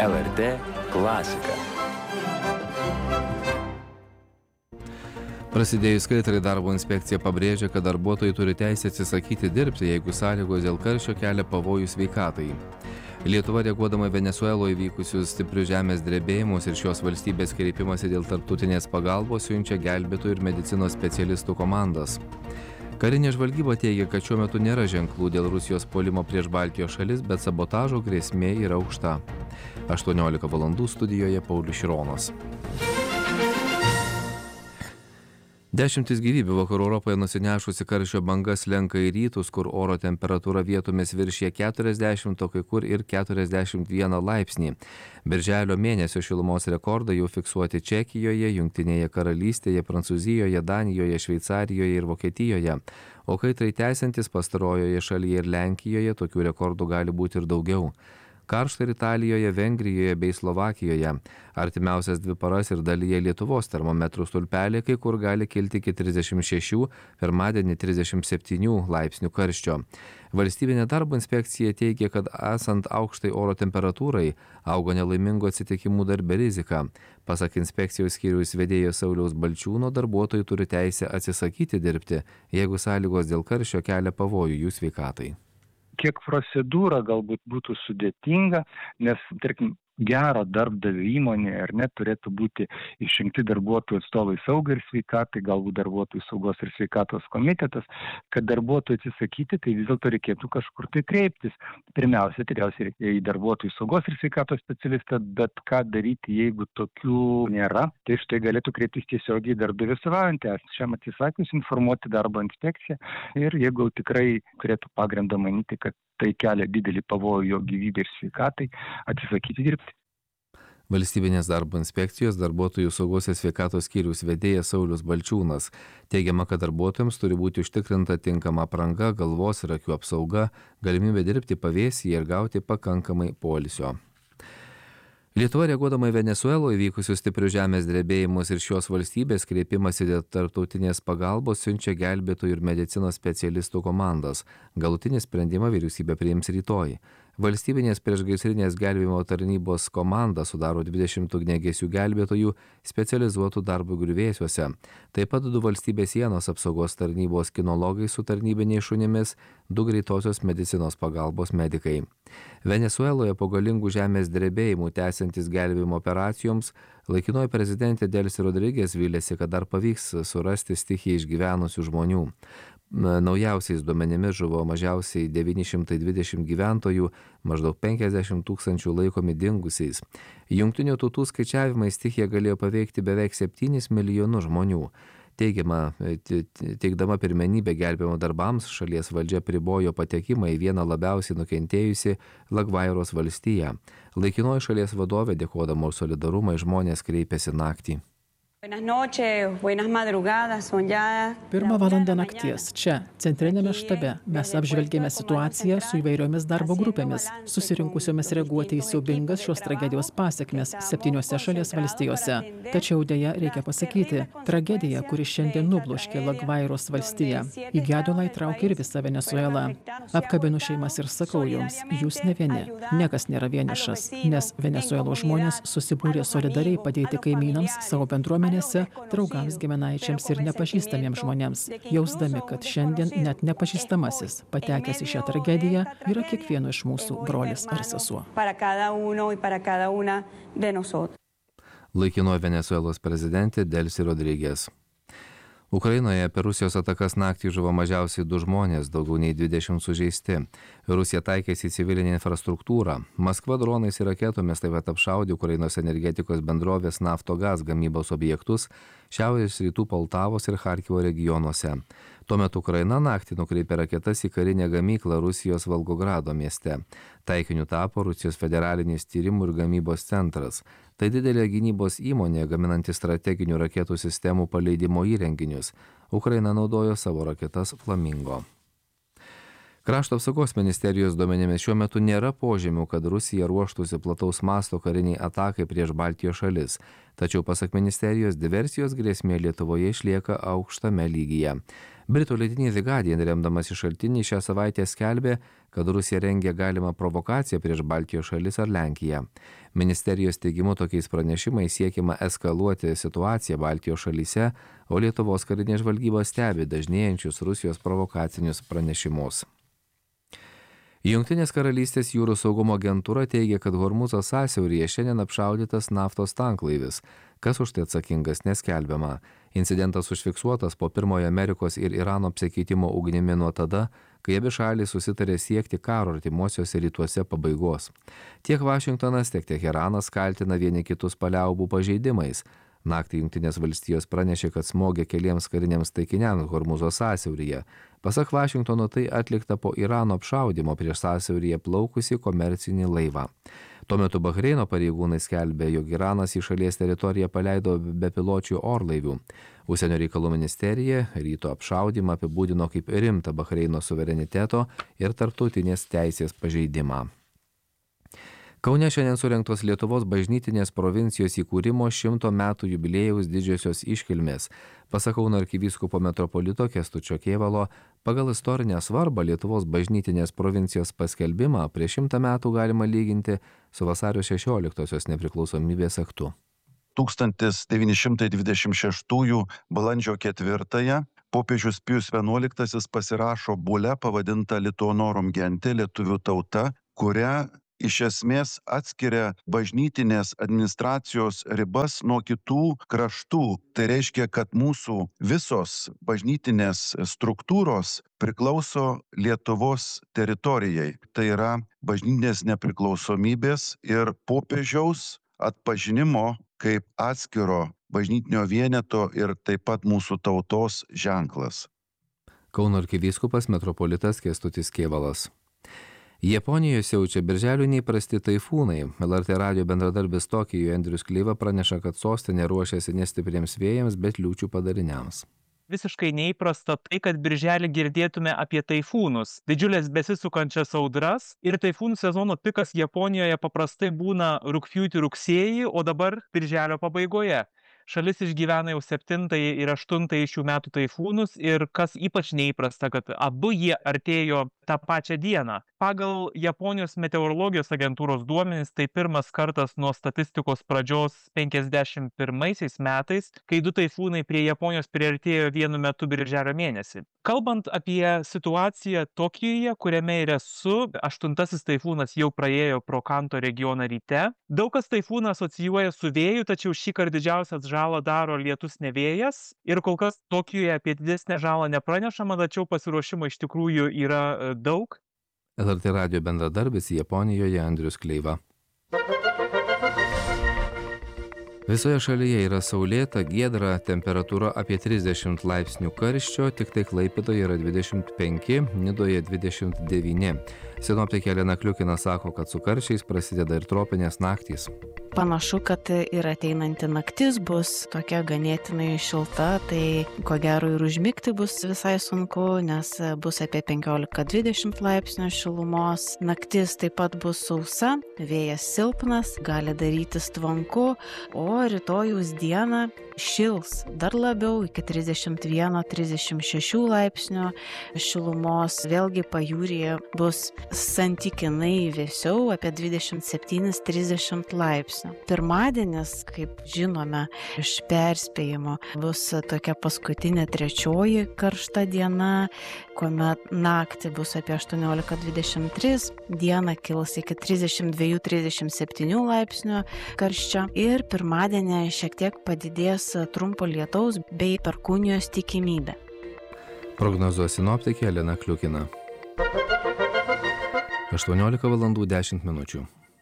LRT klasika. Prasidėjus kaitrai darbo inspekcija pabrėžia, kad darbuotojai turi teisę atsisakyti dirbti, jeigu sąlygos dėl karščio kelia pavojų sveikatai. Lietuva, reaguodama Venesueloje įvykusius stiprius žemės drebėjimus ir šios valstybės kreipimąsi dėl tarptautinės pagalbos, siunčia gelbėtojų ir medicinos specialistų komandas. Karinė žvalgyba teigia, kad šiuo metu nėra ženklų dėl Rusijos puolimo prieš Baltijos šalis, bet sabotažo grėsmė yra aukšta. 18 valandų studijoje Paulius Šironas. Dešimtis gyvybių vakarų Europoje nusinešusi karščio banga slenka į rytus, kur oro temperatūra vietomis viršė 40, o kai kur ir 41 laipsnį. Birželio mėnesio šilumos rekordai jau fiksuoti Čekijoje, Jungtinėje karalystėje, Prancūzijoje, Danijoje, Šveicarijoje ir Vokietijoje. O kaitrai tęsiantis pastarojoje šalyje ir Lenkijoje, tokių rekordų gali būti ir daugiau. Karšta ir Italijoje, Vengrijoje bei Slovakijoje. Artimiausias 2 paras ir dalyje Lietuvos termometrų stulpeliai, kai kur gali kilti iki 36, pirmadienį 37 laipsnių karščio. Valstybinė darbo inspekcija teigia, kad esant aukštai oro temperatūrai auga nelaimingų atsitikimų darbe rizika. Pasak inspekcijos skyriaus vedėjo Sauliaus Balčiūno, darbuotojai turi teisę atsisakyti dirbti, jeigu sąlygos dėl karščio kelia pavojų jų sveikatai. Kiek procedūra galbūt būtų sudėtinga, nes, tarkim, gero darbdavio įmonėje ar ne turėtų būti išrinkti darbuotojų atstovai saugai ir sveikatai, galbūt darbuotojų saugos ir sveikatos komitetas, kad darbuotojų atsisakyti, tai vis dėlto reikėtų kažkur tai kreiptis. Pirmiausia, tikriausiai reikia į darbuotojų saugos ir sveikatos specialistą, bet ką daryti, jeigu tokių nėra, tai štai galėtų kreiptis tiesiogiai darbdavio atstovaujantį. Šiam atsisakius informuoti darbo inspekciją ir jeigu tikrai turėtų pagrindą manyti, kad tai kelia didelį pavojų jo gyvybei ir sveikatai, atsisakyti dirbti. Valstybinės darbo inspekcijos darbuotojų saugos ir sveikatos skyriaus vedėjas Saulius Balčiūnas. Teigiama, kad darbuotojams turi būti užtikrinta tinkama apranga, galvos ir akių apsauga, galimybė dirbti pavėsyje ir gauti pakankamai poilsio. Lietuva, reaguodama į Venesueloje įvykusius stiprius žemės drebėjimus ir šios valstybės kreipimąsi dėl tarptautinės pagalbos, siunčia gelbėtojų ir medicinos specialistų komandas. Galutinį sprendimą vyriausybė priims rytoj. Valstybinės priešgaisrinės gelbėjimo tarnybos komanda sudaro 20 ugniagesių gelbėtojų specializuotų darbų griuvėsiuose. Taip pat 2 valstybės sienos apsaugos tarnybos kinologai su tarnybiniais šunimis, 2 greitosios medicinos pagalbos medikai. Venesueloje po galingų žemės drebėjimų tęsiantis gelbėjimo operacijoms, laikinoji prezidentė Delsi Rodriguez vylėsi, kad dar pavyks surasti stichiją išgyvenusių žmonių. Naujausiais duomenimis žuvo mažiausiai 920 gyventojų, maždaug 50 000 laikomi dingusiais. Jungtinių tautų skaičiavimais stichija galėjo paveikti beveik 7 milijonus žmonių. Teikdama pirmenybę gelbėjimo darbams, šalies valdžia pribojo patekimą į vieną labiausiai nukentėjusi Lagvairos valstiją. Laikinoji šalies vadovė, dėkodama už solidarumą, žmonės kreipėsi naktį. Pirmą valandą nakties čia, centrinėme štabe, mes apžvelgėme situaciją su įvairiomis darbo grupėmis, susirinkusiomis reaguoti į siaubingas šios tragedijos pasekmes 7 šalies valstijose. Tačiau dėja reikia pasakyti, tragedija, kuri šiandien nubloškė Lagvairos valstiją, į gedulą įtraukė ir visą Venesuelą. Apkabinu šeimas ir sakau jums, jūs ne vieni, niekas nėra vienišas, nes Venesuelos žmonės susibūrė solidariai padėti kaimynams, savo bendruomenės, draugams, giminaičiams ir nepažįstamiems žmonėms, jausdami, kad šiandien net nepažįstamasis, patekęs į šią tragediją, yra kiekvieno iš mūsų brolis ar sesuo. Laikinoji Venesuelos prezidentė Delsi Rodriguez. Ukrainoje per Rusijos atakas naktį žuvo mažiausiai 2 žmonės, daugiau nei 20 sužeisti. Rusija taikėsi į civilinę infrastruktūrą. Maskva dronais ir raketomis taip pat apšaudė Ukrainos energetikos bendrovės Naftogaz gamybos objektus šiaurės rytų Poltavos ir Charkivo regionuose. Tuo metu Ukraina naktį nukreipė raketas į karinę gamyklą Rusijos Volgogrado mieste. Taikiniu tapo Rusijos federalinis tyrimų ir gamybos centras. Tai didelė gynybos įmonė, gaminanti strateginių raketų sistemų paleidimo įrenginius. Ukraina naudojo savo raketas Flamingo. Krašto apsaugos ministerijos duomenimis šiuo metu nėra požymių, kad Rusija ruoštųsi plataus masto kariniai atakai prieš Baltijos šalis. Tačiau pasak ministerijos, diversijos grėsmė Lietuvoje išlieka aukštame lygyje. Britų leidinys The Guardian, remdamas į šaltinį, šią savaitę skelbė, kad Rusija rengia galimą provokaciją prieš Baltijos šalis ar Lenkiją. Ministerijos teigimu tokiais pranešimais siekiama eskaluoti situaciją Baltijos šalyse, o Lietuvos karinė žvalgyba stebi dažnėjančius Rusijos provokacinius pranešimus. Jungtinės karalystės jūrų saugumo agentūra teigia, kad Hormūzo sąsiauryje šiandien apšaudytas naftos tanklaivis. Kas už tai atsakingas, neskelbiama. Incidentas užfiksuotas po pirmojo Amerikos ir Irano apsikeitimo ugnimi nuo tada, kai abi šalys susitarė siekti karo artimuosiuose rytuose pabaigos. Tiek Vašingtonas, tiek Teheranas kaltina vieni kitus paliaubų pažeidimais. Naktį Jungtinės valstijos pranešė, kad smogė keliems kariniams taikiniams Hormūzo sąsiauryje. Pasak Vašingtono, tai atlikta po Irano apšaudymo prieš sąsiauryje plaukusį komercinį laivą. Tuo metu Bahreino pareigūnai skelbė, jog Iranas į šalies teritoriją paleido bepiločių orlaivių. Užsienio reikalų ministerija ryto apšaudymą apibūdino kaip rimtą Bahreino suvereniteto ir tarptautinės teisės pažeidimą. Kaune šiandien surengtos Lietuvos bažnytinės provincijos įkūrimo 100 metų jubiliejaus didžiosios iškilmės. Pasak Kauno arkivyskupo metropolito Kęstučio Kėvalo, pagal istorinę svarbą Lietuvos bažnytinės provincijos paskelbimą prieš 100 metų galima lyginti su vasario 16-osios nepriklausomybės aktu. 1926 balandžio 4 popiežius Pijus XI pasirašo bulę pavadintą Lituanorum gente, lietuvių tauta, kurią iš esmės atskiria bažnytinės administracijos ribas nuo kitų kraštų. Tai reiškia, kad mūsų visos bažnytinės struktūros priklauso Lietuvos teritorijai. Tai yra bažnytinės nepriklausomybės ir popiežiaus atpažinimo kaip atskiro bažnytinio vieneto ir taip pat mūsų tautos ženklas. Kauno arkivyskupas metropolitas Kęstutis Kėvalas. Japonijoje siaučia birželio neįprasti taifūnai. LRT radijo bendradarbis Tokijoje Andrius Kleiva praneša, kad sostinė ruošiasi nestipriems vėjams, bet liūčių padariniams. Visiškai neįprasta tai, kad birželį girdėtume apie taifūnus, didžiulės besisukančias audras, ir taifūnų sezono pikas Japonijoje paprastai būna rugpjūtį-rugsėjį, o dabar birželio pabaigoje. Šalis išgyvena jau 7 ir 8 šių metų taifūnus ir kas ypač neįprasta, kad abu jie artėjo tą pačią dieną. Pagal Japonijos meteorologijos agentūros duomenis tai pirmas kartas nuo statistikos pradžios 51 metais, kai 2 taifūnai prie Japonijos priartėjo vienu metu birželio mėnesį. Kalbant apie situaciją Tokijuje, kuriame ir esu, 8 taifūnas jau praėjo pro Kanto regioną ryte. Daug kas taifūną asocijuoja su vėju, tačiau šįkart didžiausias žalą daro lietus ne vėjas ir kol kas Tokijuje apie didesnę žalą nepranešama, tačiau pasiruošimo iš tikrųjų yra daug. LRT radijo bendradarbis Japonijoje Andrius Kleiva. Visoje šalyje yra saulėta, giedra, temperatūra apie 30 laipsnių karščio, tik tai Klaipėdoje yra 25, Nidoje 29. Sinoptikė Elena Kliukina sako, kad su karščiais prasideda ir tropinės naktys. Panašu, kad ir ateinanti naktis bus tokia ganėtinai šilta, tai ko gero ir užmigti bus visai sunku, nes bus apie 15-20 laipsnių šilumos. Naktis taip pat bus sausa, vėjas silpnas, gali darytis tvanku, o rytojaus dieną šils dar labiau iki 31-36 laipsnių šilumos. Vėlgi pajūryje bus santykinai vėsiau, apie 27-30 laipsnių. Pirmadienis, kaip žinome iš perspėjimo, bus tokia paskutinė 3 karšta diena, kuomet naktį bus apie 18-23, dieną kils iki 32-37 laipsnių karščio ir pirmadienį šiek tiek padidės trumpo lietaus bei perkūnijos tikimybė. Prognozuos sinoptikė Elena Kliukina. 18:10 min.